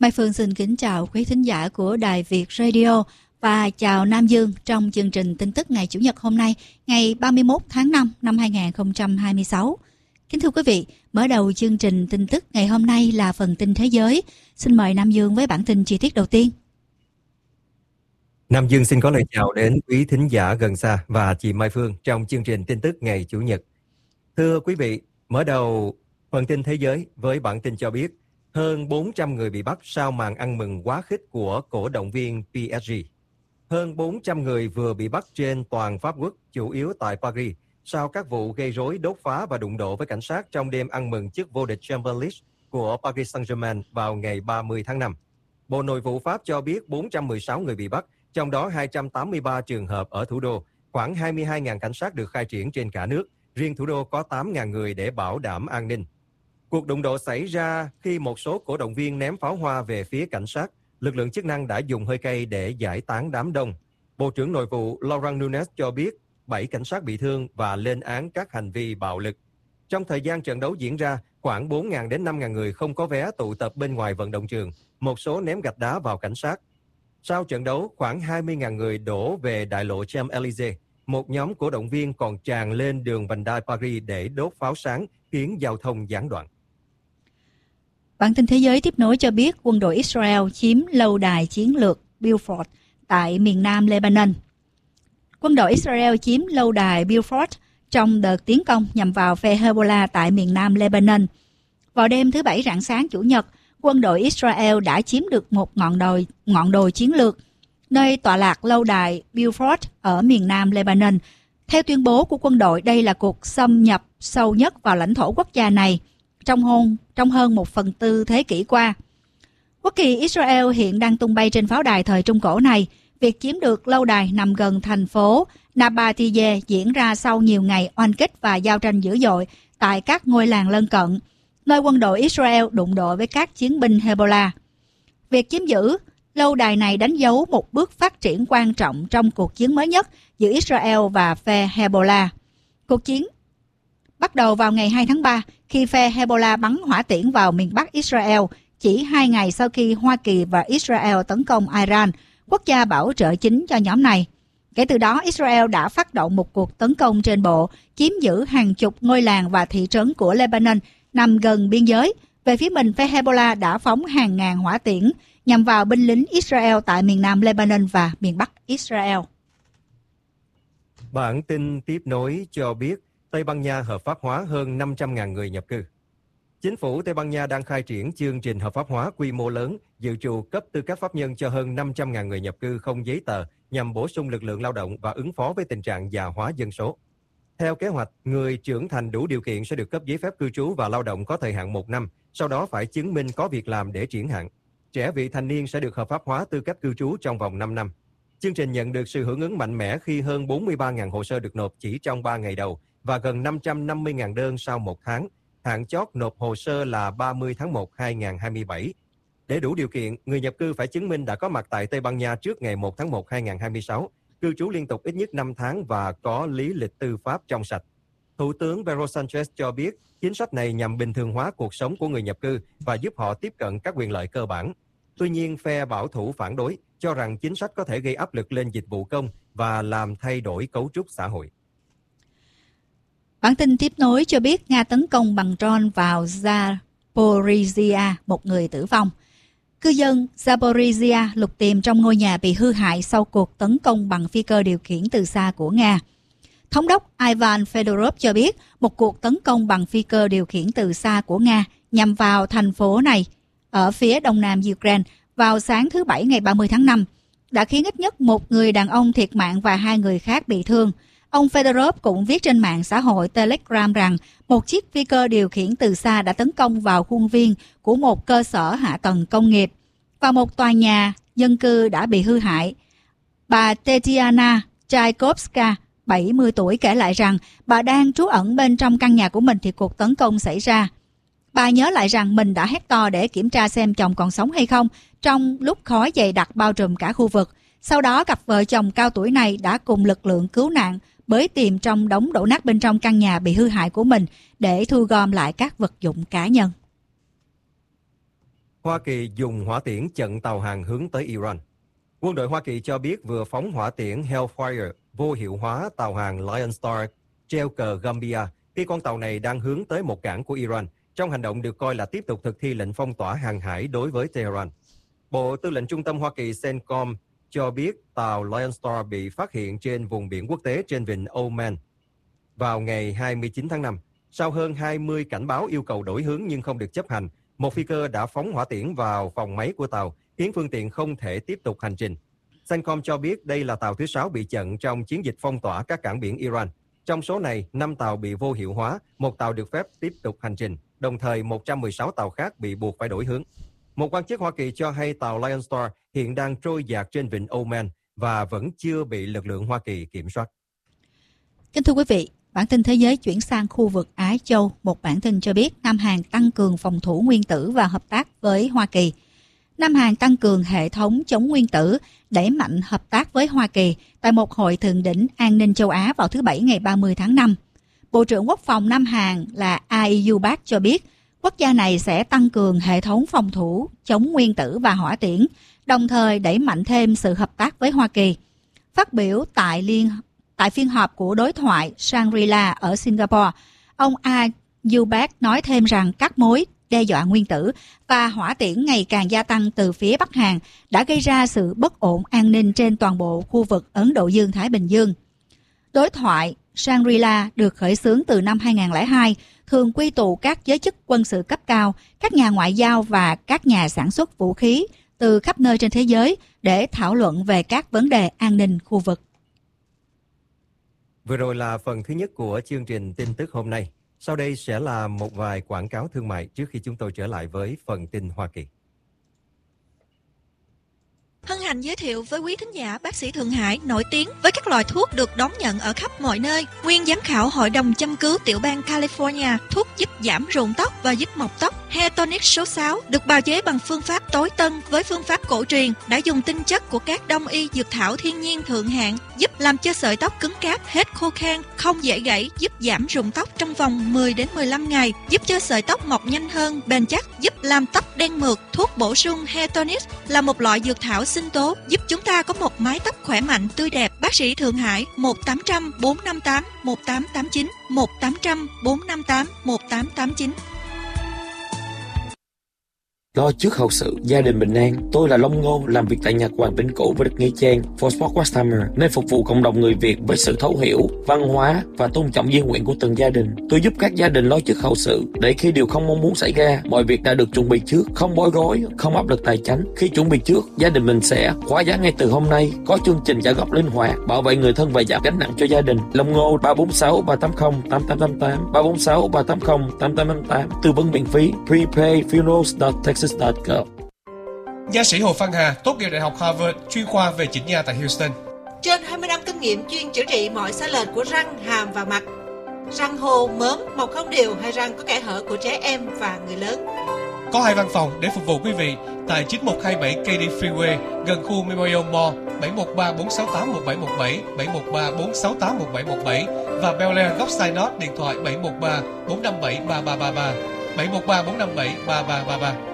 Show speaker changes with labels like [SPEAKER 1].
[SPEAKER 1] Mai Phương xin kính chào quý thính giả của Đài Việt Radio và chào Nam Dương trong chương trình tin tức ngày Chủ nhật hôm nay, ngày 31 tháng 5 năm 2026. Kính thưa quý vị, mở đầu chương trình tin tức ngày hôm nay là phần tin thế giới. Xin mời Nam Dương với bản tin chi tiết đầu tiên.
[SPEAKER 2] Nam Dương xin có lời chào đến quý thính giả gần xa và chị Mai Phương trong chương trình tin tức ngày Chủ nhật. Thưa quý vị, mở đầu phần tin thế giới với bản tin cho biết hơn 400 người bị bắt sau màn ăn mừng quá khích của cổ động viên PSG. Hơn 400 người vừa bị bắt trên toàn Pháp quốc, chủ yếu tại Paris, sau các vụ gây rối, đốt phá và đụng độ với cảnh sát trong đêm ăn mừng chức vô địch Champions League của Paris Saint-Germain vào ngày 30 tháng 5. Bộ Nội vụ Pháp cho biết 416 người bị bắt, trong đó 283 trường hợp ở thủ đô, khoảng 22.000 cảnh sát được khai triển trên cả nước, riêng thủ đô có 8.000 người để bảo đảm an ninh. Cuộc đụng độ xảy ra khi một số cổ động viên ném pháo hoa về phía cảnh sát. Lực lượng chức năng đã dùng hơi cay để giải tán đám đông. Bộ trưởng Nội vụ Laurent Nunez cho biết 7 cảnh sát bị thương và lên án các hành vi bạo lực. Trong thời gian trận đấu diễn ra, khoảng 4.000 đến 5.000 người không có vé tụ tập bên ngoài vận động trường, một số ném gạch đá vào cảnh sát. Sau trận đấu, khoảng 20.000 người đổ về đại lộ Champs-Élysées. Một nhóm cổ động viên còn tràn lên đường vành đai Paris để đốt pháo sáng, khiến giao thông gián đoạn.
[SPEAKER 1] Bản tin thế giới tiếp nối cho biết quân đội Israel chiếm lâu đài chiến lược Beaufort tại miền nam Lebanon. Quân đội Israel chiếm lâu đài Beaufort trong đợt tiến công nhằm vào phe Hezbollah tại miền nam Lebanon. Vào đêm thứ Bảy rạng sáng Chủ nhật, quân đội Israel đã chiếm được một ngọn đồi chiến lược, nơi tọa lạc lâu đài Beaufort ở miền nam Lebanon. Theo tuyên bố của quân đội, đây là cuộc xâm nhập sâu nhất vào lãnh thổ quốc gia này trong hơn 1/4 thế kỷ qua. Quốc kỳ Israel hiện đang tung bay trên pháo đài thời Trung Cổ này. Việc chiếm được lâu đài nằm gần thành phố Nabatiyeh diễn ra sau nhiều ngày oanh kích và giao tranh dữ dội tại các ngôi làng lân cận, nơi quân đội Israel đụng độ với các chiến binh Hezbollah. Việc chiếm giữ lâu đài này đánh dấu một bước phát triển quan trọng trong cuộc chiến mới nhất giữa Israel và phe Hezbollah. Cuộc chiến bắt đầu vào ngày 2 tháng 3 khi phe Hezbollah bắn hỏa tiễn vào miền Bắc Israel chỉ 2 ngày sau khi Hoa Kỳ và Israel tấn công Iran, quốc gia bảo trợ chính cho nhóm này. Kể từ đó, Israel đã phát động một cuộc tấn công trên bộ, chiếm giữ hàng chục ngôi làng và thị trấn của Lebanon nằm gần biên giới. Về phía mình, phe Hezbollah đã phóng hàng ngàn hỏa tiễn nhằm vào binh lính Israel tại miền nam Lebanon và miền Bắc Israel.
[SPEAKER 2] Bản tin tiếp nối cho biết Tây Ban Nha hợp pháp hóa hơn 500.000 người nhập cư. Chính phủ Tây Ban Nha đang khai triển chương trình hợp pháp hóa quy mô lớn, dự trù cấp tư cách pháp nhân cho hơn 500.000 người nhập cư không giấy tờ nhằm bổ sung lực lượng lao động và ứng phó với tình trạng già hóa dân số. Theo kế hoạch, người trưởng thành đủ điều kiện sẽ được cấp giấy phép cư trú và lao động có thời hạn 1 năm, sau đó phải chứng minh có việc làm để triển hạn. Trẻ vị thành niên sẽ được hợp pháp hóa tư cách cư trú trong vòng 5 năm. Chương trình nhận được sự hưởng ứng mạnh mẽ khi hơn 43.000 hồ sơ được nộp chỉ trong 3 ngày đầu và gần 550.000 đơn sau 1 tháng. Hạn chót nộp hồ sơ là 30 tháng 1, 2027. Để đủ điều kiện, người nhập cư phải chứng minh đã có mặt tại Tây Ban Nha trước ngày 1 tháng 1, 2026, cư trú liên tục ít nhất 5 tháng và có lý lịch tư pháp trong sạch. Thủ tướng Pedro Sanchez cho biết chính sách này nhằm bình thường hóa cuộc sống của người nhập cư và giúp họ tiếp cận các quyền lợi cơ bản. Tuy nhiên, phe bảo thủ phản đối, cho rằng chính sách có thể gây áp lực lên dịch vụ công và làm thay đổi cấu trúc xã hội.
[SPEAKER 1] Bản tin tiếp nối cho biết Nga tấn công bằng drone vào Zaporizhia, một người tử vong. Cư dân Zaporizhia lục tìm trong ngôi nhà bị hư hại sau cuộc tấn công bằng phi cơ điều khiển từ xa của Nga. Thống đốc Ivan Fedorov cho biết một cuộc tấn công bằng phi cơ điều khiển từ xa của Nga nhằm vào thành phố này ở phía đông nam Ukraine vào sáng thứ Bảy ngày 30 tháng 5 đã khiến ít nhất một người đàn ông thiệt mạng và 2 người khác bị thương. Ông Fedorov cũng viết trên mạng xã hội Telegram rằng một chiếc phi cơ điều khiển từ xa đã tấn công vào khuôn viên của một cơ sở hạ tầng công nghiệp và một tòa nhà dân cư đã bị hư hại. Bà Tetiana Tchaikovska, 70 tuổi, kể lại rằng bà đang trú ẩn bên trong căn nhà của mình thì cuộc tấn công xảy ra. Bà nhớ lại rằng mình đã hét to để kiểm tra xem chồng còn sống hay không trong lúc khói dày đặc bao trùm cả khu vực. Sau đó, cặp vợ chồng cao tuổi này đã cùng lực lượng cứu nạn bới tìm trong đống đổ nát bên trong căn nhà bị hư hại của mình để thu gom lại các vật dụng cá nhân.
[SPEAKER 2] Hoa Kỳ dùng hỏa tiễn chặn tàu hàng hướng tới Iran. Quân đội Hoa Kỳ cho biết vừa phóng hỏa tiễn Hellfire vô hiệu hóa tàu hàng Lion Star treo cờ Gambia khi con tàu này đang hướng tới một cảng của Iran, trong hành động được coi là tiếp tục thực thi lệnh phong tỏa hàng hải đối với Tehran. Bộ Tư lệnh Trung tâm Hoa Kỳ CENTCOM cho biết tàu Lion Star bị phát hiện trên vùng biển quốc tế trên vịnh Oman vào ngày 29 tháng 5. Sau hơn 20 cảnh báo yêu cầu đổi hướng nhưng không được chấp hành, một phi cơ đã phóng hỏa tiễn vào phòng máy của tàu, khiến phương tiện không thể tiếp tục hành trình. CENTCOM cho biết đây là tàu thứ 6 bị chặn trong chiến dịch phong tỏa các cảng biển Iran. Trong số này, 5 tàu bị vô hiệu hóa, 1 tàu được phép tiếp tục hành trình, đồng thời 116 tàu khác bị buộc phải đổi hướng. Một quan chức Hoa Kỳ cho hay tàu Lion Star hiện đang trôi dạt trên vịnh Oman và vẫn chưa bị lực lượng Hoa Kỳ kiểm soát.
[SPEAKER 1] Kính thưa quý vị, bản tin thế giới chuyển sang khu vực Á Châu. Một bản tin cho biết Nam Hàn tăng cường phòng thủ nguyên tử và hợp tác với Hoa Kỳ. Nam Hàn tăng cường hệ thống chống nguyên tử, đẩy mạnh hợp tác với Hoa Kỳ tại một hội thượng đỉnh an ninh châu Á vào thứ Bảy ngày 30 tháng 5. Bộ trưởng Quốc phòng Nam Hàn là Ahn Yubak cho biết quốc gia này sẽ tăng cường hệ thống phòng thủ chống nguyên tử và hỏa tiễn, đồng thời đẩy mạnh thêm sự hợp tác với Hoa Kỳ. Phát biểu tại phiên họp của đối thoại Shangri-La ở Singapore, ông Ahn Yubak nói thêm rằng các mối đe dọa nguyên tử và hỏa tiễn ngày càng gia tăng từ phía Bắc Hàn đã gây ra sự bất ổn an ninh trên toàn bộ khu vực Ấn Độ Dương-Thái Bình Dương. Đối thoại Shangri-La được khởi xướng từ năm 2002, thường quy tụ các giới chức quân sự cấp cao, các nhà ngoại giao và các nhà sản xuất vũ khí từ khắp nơi trên thế giới để thảo luận về các vấn đề an ninh khu vực.
[SPEAKER 2] Vừa rồi là phần thứ nhất của chương trình tin tức hôm nay. Sau đây sẽ là một vài quảng cáo thương mại trước khi chúng tôi trở lại với phần tin Hoa Kỳ.
[SPEAKER 3] Hân hạnh giới thiệu với quý thính giả bác sĩ Thượng Hải nổi tiếng với các loại thuốc được đón nhận ở khắp mọi nơi. Nguyên giám khảo Hội đồng châm cứu tiểu bang California, thuốc giúp giảm rụng tóc và giúp mọc tóc Hair Tonic số 6 được bào chế bằng phương pháp tối tân với phương pháp cổ truyền, đã dùng tinh chất của các đông y dược thảo thiên nhiên thượng hạng, giúp làm cho sợi tóc cứng cáp, hết khô khan, không dễ gãy, giúp giảm rụng tóc trong vòng 10 đến 15 ngày, giúp cho sợi tóc mọc nhanh hơn, bền chắc, giúp làm tóc đen mượt. Thuốc bổ sung Hair Tonic là một loại dược thảo sinh tố giúp chúng ta có một mái tóc khỏe mạnh, tươi đẹp. Bác sĩ Thượng Hải 1-800-458-1889 1-800-458-1889.
[SPEAKER 4] Lo trước hậu sự, gia đình bình an. Tôi là Long Ngô, làm việc tại nhà Hoàng Vĩnh Cửu với đất Nghĩa Trang, For Sport Customer, nên phục vụ cộng đồng người Việt với sự thấu hiểu, văn hóa và tôn trọng di nguyện của từng gia đình. Tôi giúp các gia đình lo trước hậu sự, để khi điều không mong muốn xảy ra, mọi việc đã được chuẩn bị trước, không bối rối, không áp lực tài chính. Khi chuẩn bị trước, gia đình mình sẽ khóa giá ngay từ hôm nay, có chương trình trả góp linh hoạt, bảo vệ người thân và giảm gánh nặng cho gia đình. Long Ngô 346-380-8888, 346-380-8888, tư vấn miễn phí, prepayfunerals.texas.gov.
[SPEAKER 5] Nha sĩ Hồ Văn Hà tốt nghiệp Đại học Harvard, chuyên khoa về chỉnh nha tại Houston.
[SPEAKER 6] Trên 20 năm kinh nghiệm chuyên chữa trị mọi sai lệch của răng, hàm và mặt. Răng hô, mớm, mọc không đều hay răng có kẽ hở của trẻ em và người lớn.
[SPEAKER 5] Có 2 văn phòng để phục vụ quý vị tại 9127 KD Freeway gần khu Memorial Mall, 713-468-1717, 713-468-1717 và Bel Air góc Sinot điện thoại 713-457-3333, 713-457-3333.